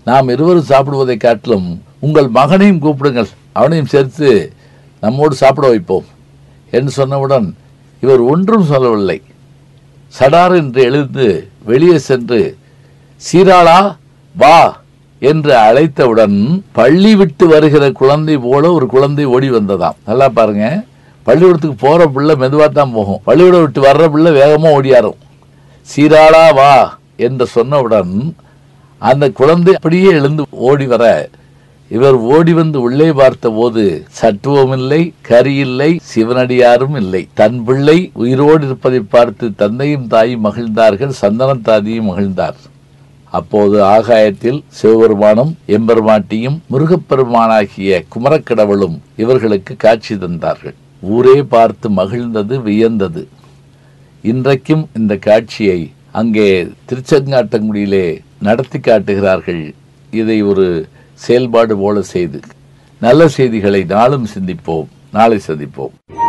நாம் இருவரும் சாப்பிடுவதை காட்டிலும் உங்கள் மகனையும் கூப்பிடுங்கள், அவனையும் சேர்த்து நம்மோடு சாப்பிட வைப்போம் என்று சொன்னவுடன் இவர் ஒன்றும் சொல்லவில்லை. சடார் என்று எழுந்து வெளியே சென்று சீராளா வா என்று அழைத்தவுடன் பள்ளி விட்டு வருகிற குழந்தை போல ஒரு குழந்தை ஓடி வந்ததாம். நல்லா பாருங்க, பள்ளிக்கூடத்துக்கு போற பிள்ளை மெதுவா தான் போகும், பள்ளிக்கூடம் விட்டு வர்ற பிள்ளை வேகமா ஓடியாரும். சீராளா வா என்று சொன்னவுடன் அந்த குழந்தை அப்படியே எழுந்து ஓடி வர இவர் ஓடி வந்து உள்ளே பார்த்த போது சட்டுவம் இல்லை, கரி இல்லை, சிவனடியாரும் இல்லை. தன் பிள்ளை உயிரோடு இருப்பதை பார்த்து தந்தையும் தாயும் மகிழ்ந்தார்கள், சந்தனம் தாதியும் மகிழ்ந்தார். அப்போது ஆகாயத்தில் சிவபெருமானும் எம்பெருமாட்டியும் முருகப்பெருமானாகிய குமரக்கடவுளும் இவர்களுக்கு காட்சி தந்தார்கள். ஊரே பார்த்து மகிழ்ந்தது, வியந்தது. இன்றைக்கும் இந்த காட்சியை அங்கே திருச்செங்காட்டங்குடியிலே நடத்தி காட்டுகிறார்கள். இதை ஒரு செயல்பாடு போல செய்து நல்ல செய்திகளை நாளும் சிந்திப்போம். நாளை சந்திப்போம்.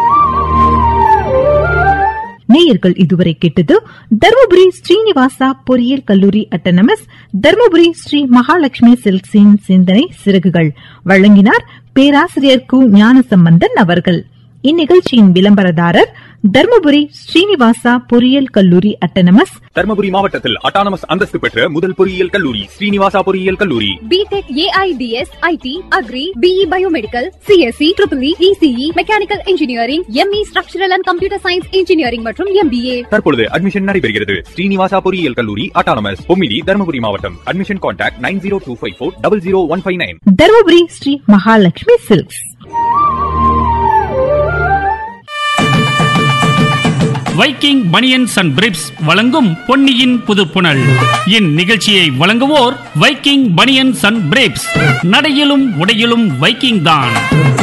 நேயர்கள் இதுவரை கேட்டது தர்மபுரி ஸ்ரீனிவாசா பொறியியல் கல்லூரி அட்டானமஸ், தர்மபுரி ஸ்ரீ மகாலட்சுமி சில்க்ஸின் சிந்தனை சிறகுகள். வழங்கினார் பேராசிரியர் கு ஞானசம்பந்தன் அவர்கள். இந்நிகழ்ச்சியின் விளம்பரதாரர் தர்மபுரி ஸ்ரீனிவாசா பொறியியல் கல்லூரி அட்டானமஸ், தர்மபுரி மாவட்டத்தில் அட்டானமஸ் அந்தஸ்து பெற்ற முதல் பொறியியல் கல்லூரி ஸ்ரீனிவாசா பொறியியல் கல்லூரி. BTech, AIDS, ID, agri, BE biomedical, CSC, triple E, ECE, mechanical engineering, ME structural and computer science engineering மற்றும் எம்பிஏ. தற்பொழுது அட்மிஷன் நடைபெறுகிறது. ஸ்ரீனிவாசா பொறியியல் கல்லூரி அட்டானமஸ், பொம்மிடி, தர்மபுரி மாவட்டம். Admission contact 9025400159. Dharmapuri Sri Mahalakshmi silks. Viking banians and பிரிப்ஸ் வழங்கும் பொன்னியின் புதுப்புணல். இந்நிகழ்ச்சியை வழங்குவோர் வைக்கிங் பனியன்ஸ் அண்ட் பிரிப்ஸ். நடையிலும் உடையிலும் வைக்கிங் தான்.